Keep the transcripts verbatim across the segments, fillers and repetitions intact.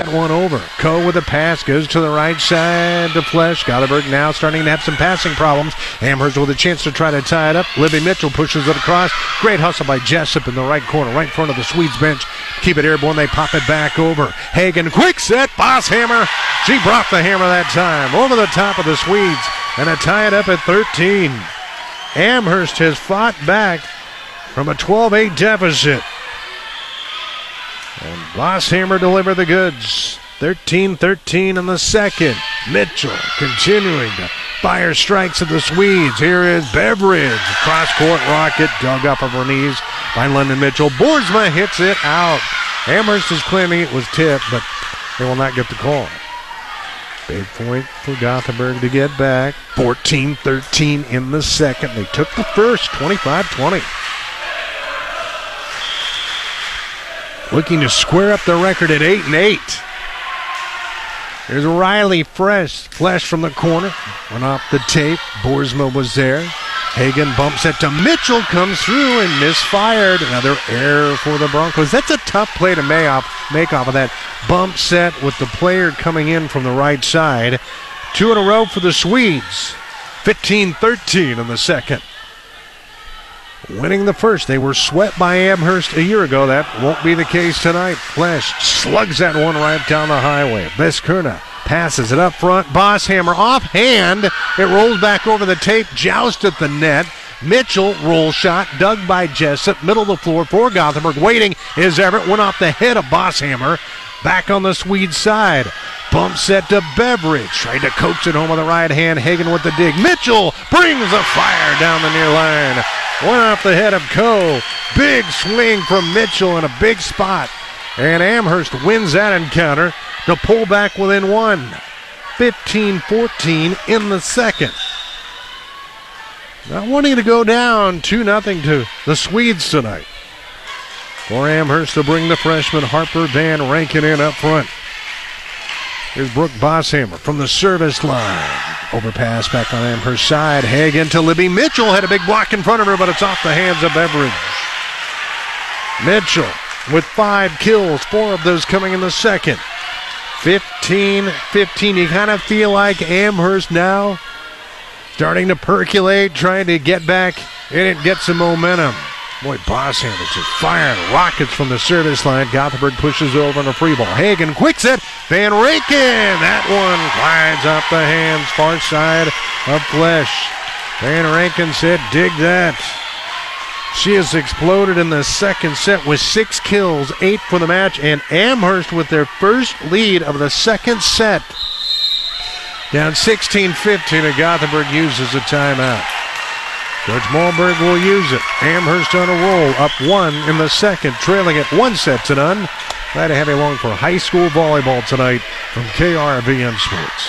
that one over. Coe with a pass, goes to the right side to Flesch. Gothenburg now starting to have some passing problems. Amherst with a chance to try to tie it up. Libby Mitchell pushes it across. Great hustle by Jessup in the right corner, right in front of the Swedes bench. Keep it airborne, they pop it back over. Hagen, quick set, Bosshammer. She brought the hammer that time over the top of the Swedes, and a tie it up at thirteen. Amherst has fought back from a twelve eight deficit. And Bosshammer delivered the goods. thirteen thirteen in the second. Mitchell continuing to fire strikes at the Swedes. Here is Beveridge. Cross-court rocket dug up of her knees by London Mitchell. Boersma hits it out. Amherst is claiming it was tipped, but they will not get the call. Big point for Gothenburg to get back. fourteen thirteen in the second. They took the first, twenty-five twenty. Looking to square up the record at eight and eight. There's Riley Fresh, Flesch from the corner. Went off the tape. Boersma was there. Hagen bumps it to Mitchell, comes through and misfired. Another error for the Broncos. That's a tough play to make off, make off of that bump set with the player coming in from the right side. Two in a row for the Swedes. fifteen thirteen in the second. Winning the first. They were swept by Amherst a year ago. That won't be the case tonight. Flesch slugs that one right down the highway. Veskurna passes it up front. Bosshammer offhand. It rolls back over the tape. Joust at the net. Mitchell, roll shot, dug by Jessup. Middle of the floor for Gothenburg. Waiting is Everett. Went off the head of Bosshammer. Back on the Swede side. Bump set to Beveridge. Tried to coax it home with the right hand. Hagen with the dig. Mitchell brings the fire down the near line. One off the head of Coe. Big swing from Mitchell in a big spot. And Amherst wins that encounter to pull back within one. fifteen fourteen in the second. Not wanting to go down two nothing to the Swedes tonight. For Amherst to bring the freshman Harper Van Rankin in up front. Here's Brooke Bosshammer from the service line. Overpass back on Amherst's side. Hagen to Libby Mitchell. Had a big block in front of her, but it's off the hands of Beveridge. Mitchell with five kills, four of those coming in the second. fifteen fifteen. You kind of feel like Amherst now starting to percolate, trying to get back in and get some momentum. Boy, Bosshammer just firing rockets from the service line. Gothenburg pushes over on a free ball. Hagen, quick set. Van Rankin. That one glides off the hands, far side of Flesch. Van Rankin said, dig that. She has exploded in the second set with six kills, eight for the match, and Amherst with their first lead of the second set. Down sixteen fifteen, and Gothenburg uses a timeout. Coach Malmberg will use it. Amherst on a roll, up one in the second, trailing it one set to none. Glad to have you along for high school volleyball tonight from K R V M Sports.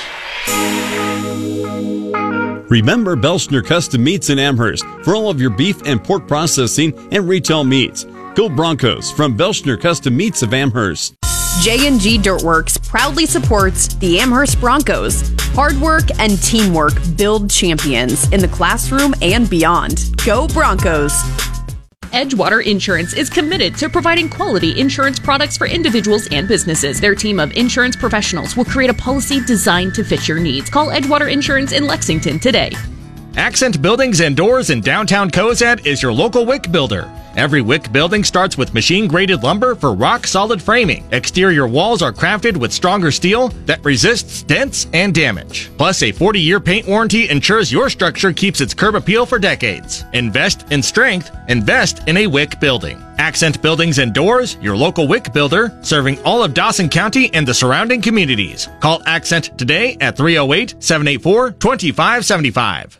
Remember Belschner Custom Meats in Amherst for all of your beef and pork processing and retail meats. Go Broncos from Belschner Custom Meats of Amherst. J and G Dirtworks proudly supports the Amherst Broncos. Hard work and teamwork build champions in the classroom and beyond. Go Broncos! Edgewater Insurance is committed to providing quality insurance products for individuals and businesses. Their team of insurance professionals will create a policy designed to fit your needs. Call Edgewater Insurance in Lexington today. Accent Buildings and Doors in downtown Cozad is your local wick builder. Every wick building starts with machine-graded lumber for rock-solid framing. Exterior walls are crafted with stronger steel that resists dents and damage. Plus, a forty-year paint warranty ensures your structure keeps its curb appeal for decades. Invest in strength. Invest in a wick building. Accent Buildings and Doors, your local wick builder, serving all of Dawson County and the surrounding communities. Call Accent today at three oh eight, seven eight four, two five seven five.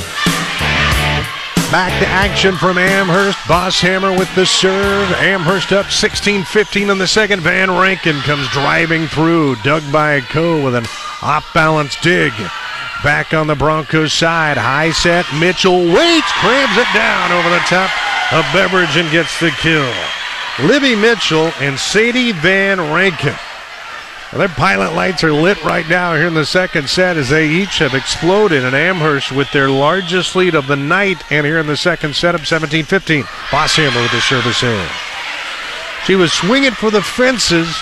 Back to action from Amherst. Bosshammer with the serve. Amherst up sixteen fifteen in the second. Van Rankin comes driving through. Dug by Coe with an off-balance dig. Back on the Broncos side. High set. Mitchell waits. Crabs it down over the top of Beveridge and gets the kill. Libby Mitchell and Sadie Van Rankin. Well, their pilot lights are lit right now here in the second set as they each have exploded. And Amherst with their largest lead of the night and here in the second set up seventeen fifteen. Bosshammer with the service error. She was swinging for the fences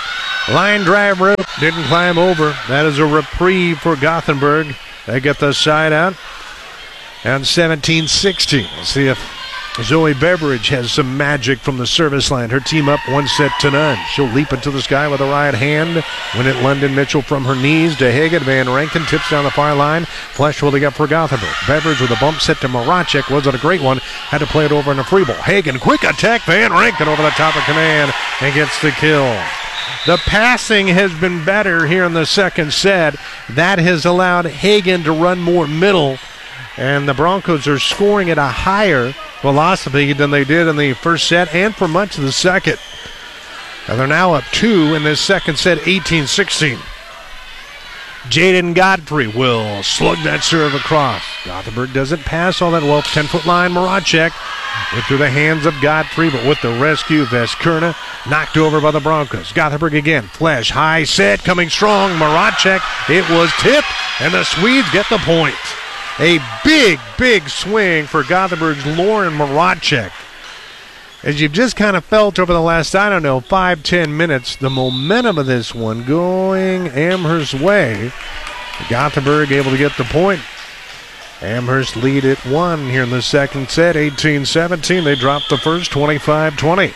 Line drive rope, didn't climb over. That is a reprieve for Gothenburg. They get the side out. And seventeen sixteen. We'll see if Zoe Beveridge has some magic from the service line. Her team up one set to none. She'll leap into the sky with a right hand. Win it London Mitchell from her knees to Hagen. Van Rankin tips down the far line. Flesh will up for Gothenburg. Beveridge with a bump set to Maracek. Wasn't a great one. Had to play it over in a free ball. Hagen, quick attack. Van Rankin over the top of command and gets the kill. The passing has been better here in the second set. That has allowed Hagen to run more middle. And the Broncos are scoring at a higher velocity than they did in the first set and for much of the second. And they're now up two in this second set, eighteen sixteen. Jaden Godfrey will slug that serve across. Gothenburg doesn't pass all that well. ten-foot line, Maracek. Went through the hands of Godfrey, but with the rescue, Veskurna knocked over by the Broncos. Gothenburg again. Flesh, high set, coming strong. Maracek, it was tipped, and the Swedes get the point. A big, big swing for Gothenburg's Lauren Maracek. As you've just kind of felt over the last, I don't know, five, ten minutes, the momentum of this one going Amherst's way. Gothenburg able to get the point. Amherst lead at one here in the second set, eighteen seventeen. They dropped the first, twenty-five twenty.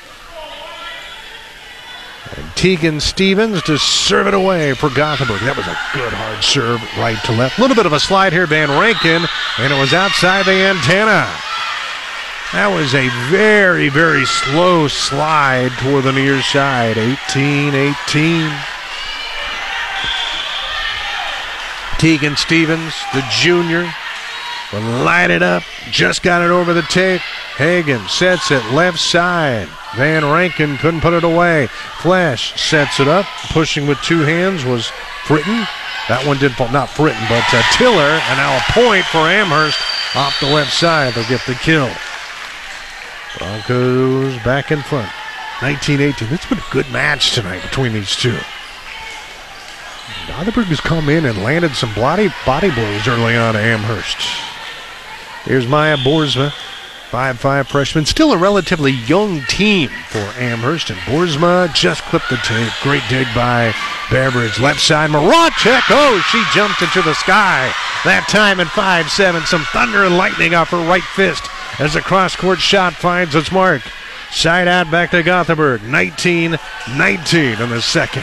And Tegan Stevens to serve it away for Gothenburg. That was a good hard serve, right to left. A little bit of a slide here, Van Rankin, and it was outside the antenna. That was a very, very slow slide toward the near side, eighteen eighteen. Tegan Stevens, the junior, will light it up. Just got it over the tape. Hagen sets it left side. Van Rankin couldn't put it away. Flesh sets it up. Pushing with two hands was Fritton. That one did fall. Not Fritton, but uh, Tiller. And now a point for Amherst off the left side. They'll get the kill. Broncos back in front. nineteen eighteen. It's been a good match tonight between these two. Gothenburg has come in and landed some body, body blows early on to Amherst. Here's Maya Boersma, five five freshman. Still a relatively young team for Amherst. And Boersma just clipped the tape. Great dig by Beveridge. Left side, Maracek. Oh, she jumped into the sky. That time in five seven. Some thunder and lightning off her right fist as the cross-court shot finds its mark. Side out back to Gothenburg. nineteen nineteen in the second.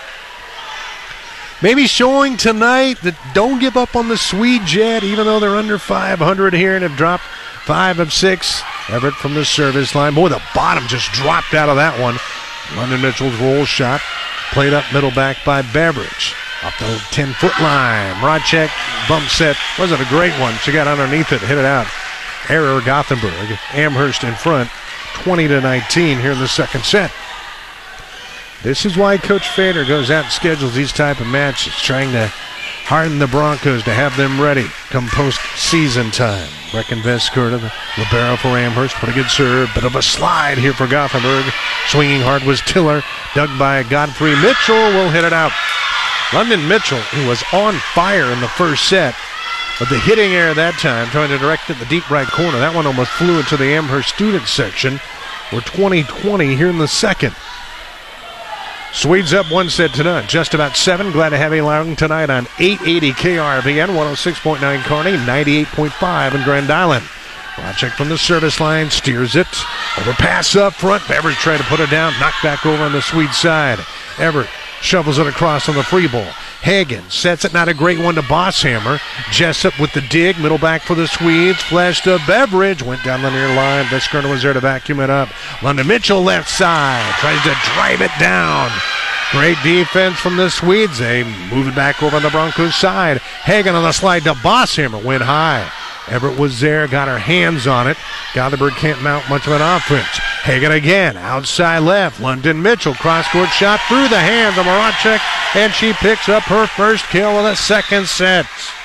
Maybe showing tonight that don't give up on the Swedes yet, even though they're under five hundred here and have dropped five of six. Everett from the service line. Boy, the bottom just dropped out of that one. London Mitchell's roll shot. Played up middle back by Beveridge. Up the ten-foot line. Maracek bump set. Wasn't a great one. She got underneath it, hit it out. Error Gothenburg. Amherst in front, twenty to nineteen here in the second set. This is why Coach Fader goes out and schedules these type of matches, trying to harden the Broncos to have them ready come post-season time. Brecken Veskurna, the libero for Amherst, put a good serve. Bit of a slide here for Gothenburg. Swinging hard was Tiller, dug by Godfrey. Mitchell will hit it out. London Mitchell, who was on fire in the first set, but the hitting error that time, trying to direct it the deep right corner. That one almost flew into the Amherst student section. We're twenty twenty here in the second. Swedes up one set to none. Just about seven. Glad to have you along tonight on eight eighty K R V N, one oh six point nine Kearney, ninety-eight point five in Grand Island. Project from the service line, steers it. Overpass up front. Beveridge trying to put it down. Knocked back over on the Swede side. Everett shovels it across on the free ball. Hagen sets it, not a great one to Bosshammer. Jessup with the dig, middle back for the Swedes. Flash to Beveridge, went down the near line. Veskurna was there to vacuum it up. London Mitchell left side, tries to drive it down. Great defense from the Swedes. They move it back over on the Broncos side. Hagen on the slide to Bosshammer, went high. Everett was there, got her hands on it. Gothenburg can't mount much of an offense. Hagen again, outside left. London Mitchell, cross-court shot through the hands of Maracek, and she picks up her first kill of the second set.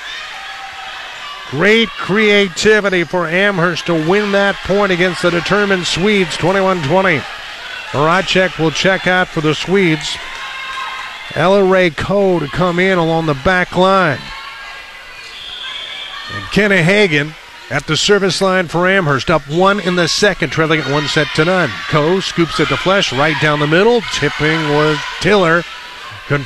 Great creativity for Amherst to win that point against the determined Swedes, twenty-one twenty. Maracek will check out for the Swedes. Ella Ray Coe to come in along the back line. And Kenna Hagen at the service line for Amherst, up one in the second, trailing at one set to none. Coe scoops it to Flesch right down the middle. Tipping was Tiller.